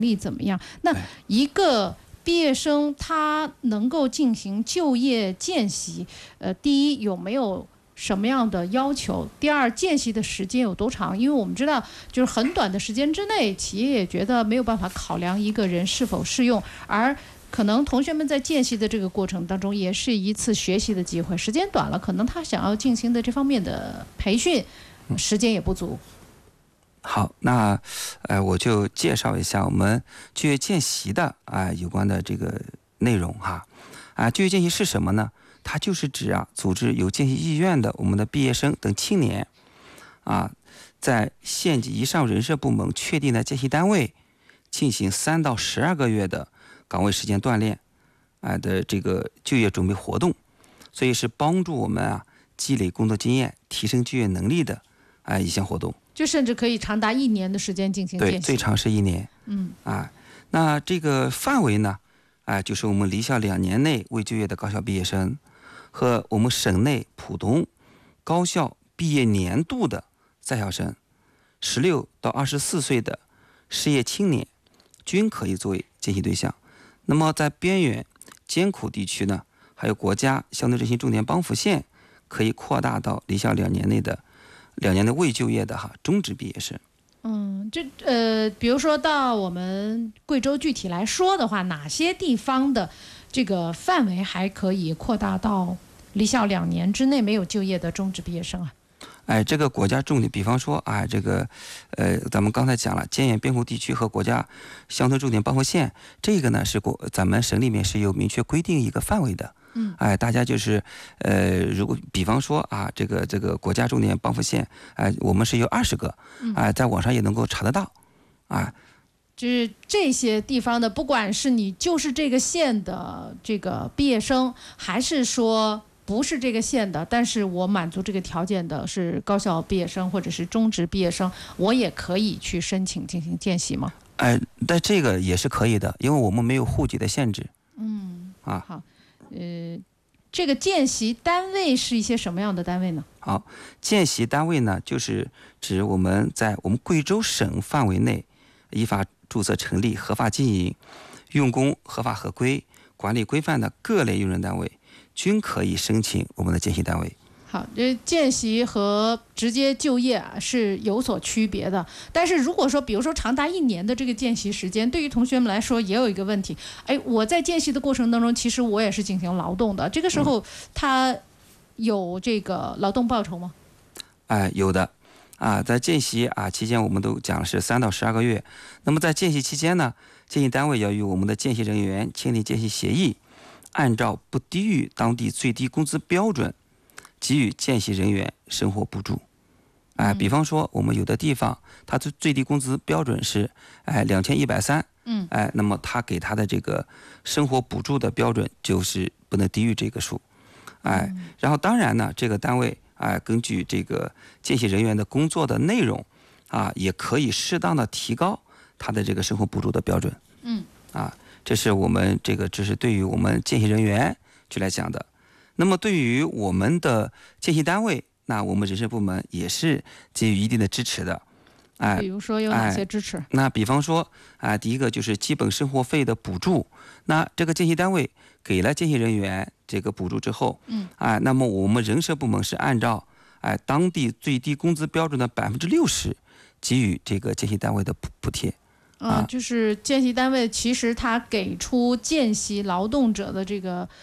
力怎么样？那一个毕业生他能够进行就业见习，第一有没有什么样的要求？第二，见习的时间有多长？因为我们知道，就是很短的时间之内，企业也觉得没有办法考量一个人是否适用，而可能同学们在见习的这个过程当中，也是一次学习的机会。时间短了，可能他想要进行的这方面的培训，时间也不足。 好，那我就介绍一下我们就业见习的有关的这个内容哈。就业见习是什么呢？它就是指组织有见习意愿的我们的毕业生等青年在县级以上人社部门确定的见习单位进行3到12个月的岗位时间锻炼的这个就业准备活动，所以是帮助我们积累工作经验、提升就业能力的一项活动。 就甚至可以长达1年的时间进行见习。 对，最长是1年。那这个范围呢，就是我们离校2年内未就业的高校毕业生和我们省内普通高校毕业年度的在校生，16到24岁的失业青年均可以作为见习对象。那么在边远艰苦地区呢，还有国家乡村振兴重点帮扶县，可以扩大到离校2年的未就业的中职毕业生。 比如说到我们贵州具体来说的话，哪些地方的这个范围还可以扩大到离校2年之内没有就业的中职毕业生啊？ 这个国家重点，比方说咱们刚才讲了，边远边苦地区和国家乡村重点帮扶县，这个呢是咱们省里面是有明确规定一个范围的。大家就是如果比方说这个国家重点帮扶县，我们是有20个，在网上也能够查得到， 就是这些地方的，不管是你就是这个县的这个毕业生，还是说不是这个县的，但是我满足这个条件的是高校毕业生或者是中职毕业生，我也可以去申请进行见习吗？ 但这个也是可以的，因为我们没有户籍的限制。 好。这个见习单位是一些什么样的单位呢？ 好，见习单位呢，就是指我们在我们贵州省范围内依法注册成立、合法经营、用工合法合规、管理规范的各类用人单位，均可以申请我们的见习单位。 好，这见习和直接就业是有所区别的。但是如果说，比如说长达1年的这个见习时间，对于同学们来说也有一个问题，我在见习的过程当中，其实我也是进行劳动的，这个时候他有这个劳动报酬吗？ 有的。在见习期间，我们都讲是3到12个月。那么在见习期间呢，见习单位要与我们的见习人员签订见习协议，按照不低于当地最低工资标准给予见习人员生活补助。比方说我们有的地方它的最低工资标准是2130，那么他给他的这个生活补助的标准就是不能低于这个数。然后当然呢，这个单位根据这个见习人员的工作的内容也可以适当的提高他的这个生活补助的标准。这是我们这是对于我们见习人员去来讲的。那么对于我们的见习单位，那我们人事部门也是给予一定的支持的。 比如说有哪些支持？ 那比方说第一个就是基本生活费的补助。那这个见习单位给了见习人员这个补助之后，那么我们人事部门是按照当地最低工资标准的60%给予这个见习单位的补贴。 就是见习单位其实他给出见习劳动者的这个